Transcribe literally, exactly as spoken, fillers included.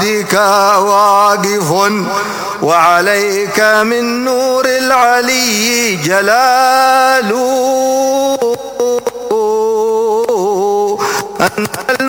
عبدك واقف، وعليك من نور العلي جلال. أنت